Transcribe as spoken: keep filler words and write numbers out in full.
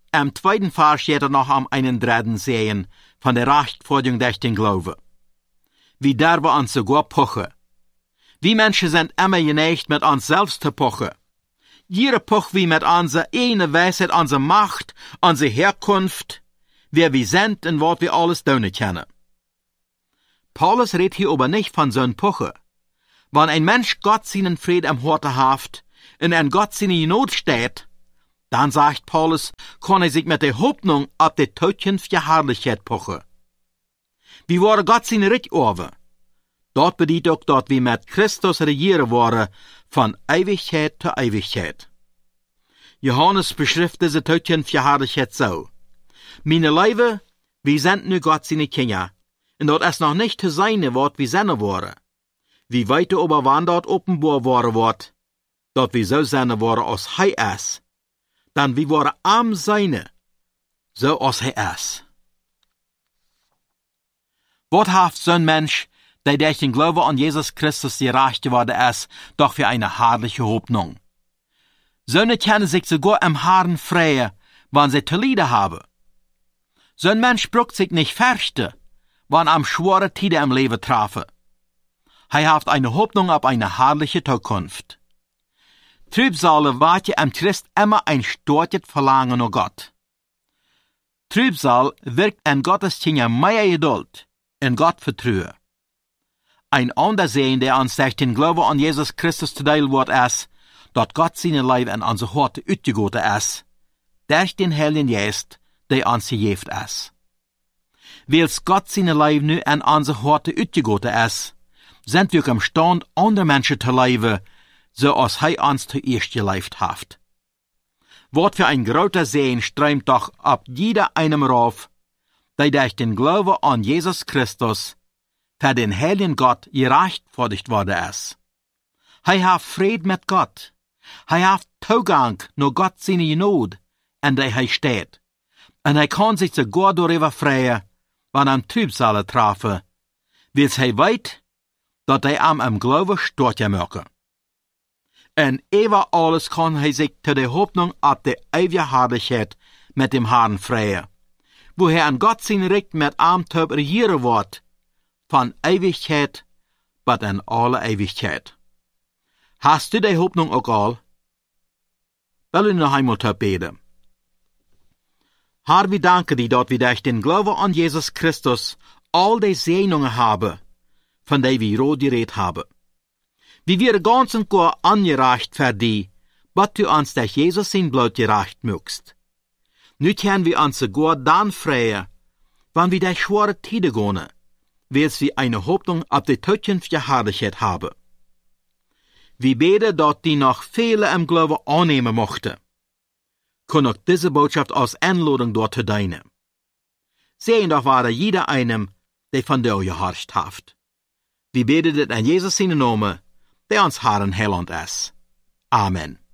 Im zweiten Vers steht er noch am einunddreißigsten sehen von der Rechtfertigung durch den Glaube. Wie der wir uns sogar pochen. Wir Menschen sind immer geneigt, mit uns selbst zu pochen. Jeder pocht wie mit unserer eigenen Weisheit, unserer Macht, unserer Herkunft, wer wir sind und was wir alles tun können. Paulus redet hier aber nicht von so einem Pochen. Wenn ein Mensch Gott seinen Frieden am Herzen haft und an Gott seine Not steht, dann sagt Paulus, kann er sich mit der Hoffnung auf die zukünftige Herrlichkeit pochen. Wie wurde Gott seine Recht over? Dort bedeutet auch, dass wir mit Christus regieren wollen, von Ewigkeit zu Ewigkeit. Johannes beschrift diese zukünftige Herrlichkeit so. Meine Leibe, wir sind nu Gott seine Kinder, und dort ist noch nicht zu sein, was wir sein wollen. Wie weiter aber wann dort offenbar worden wird, dort wir so sein wollen, als Hij ist, dann wir wollen am Seine, so als Hij ist. Was haft so ein Mensch, der durch den Glauben an Jesus Christus gerecht geworden ist, doch für eine herrliche Hoffnung? So eine können sich sogar im Herrn freuen, wenn sie zu leiden haben. So ein Mensch braucht sich nicht fürchten, wenn am schwere Tide im Leben trafen. Er hat eine Hoffnung auf eine herrliche Zukunft. Trübsale wart im Christ immer ein starkes Verlangen nach Gott. Trübsal wirkt in Gottes Kinder mehr Geduld, in Gott Vertrauen. Ein anderer Sehen, der uns durch den Glauben an Jesus Christus zu teil wird, ist, dass Gott seine Leib in unsere Horte utgegoten ist, durch den Heiligen Geist, der uns gegeben ist. Weil Gott seine Leib nu in unsere Horte utgegoten ist, sind wir im Stand, andere Menschen zu leben, so als Hij uns zuerst gelebt hat. Was für ein großer Sehen strömt doch ab jeder einem rauf, der durch den Glauben an Jesus Christus für den heiligen Gott gerechtfertigt worden ist. Hij hat Frieden mit Gott. Hij hat Zugang nur Gott seine Not, in der hij steht. Und hij kann sich sogar darüber freuen, wenn er Trübsale trafe, weil hij weet, dat hij am im Glauben stark möge. En über alles kann hij sich zu der Hoffnung auf die ewige Herrlichkeit mit dem Herrn freuen, wo er an Gott sein Recht mit Armtöb regieren wird, von Ewigkeit bis in alle Ewigkeit. Hast du die Hoffnung auch all? Will ich noch einmal beten. Herr, wir danken dir, dass wir durch den Glauben an Jesus Christus all die Segnungen haben, von denen wir rot geredet haben. Wie wir ganz und gar angereicht für die, was du uns durch Jesus sein Blut gereicht mögst. Nu können wir uns sogar dann freuen, wenn wir durch schwere Tide gehen, weil wir eine Hoffnung auf die zukünftige Herrlichkeit haben. Wir beten, dass die noch viele im Glauben annehmen mochten. Kann auch diese Botschaft als Einladung dort zu dienen. Sehen doch war jeder einem, der von dir gehorcht hat. Wir beten das in Jesus seinen Namen, der uns Herrn Heiland ist. Amen.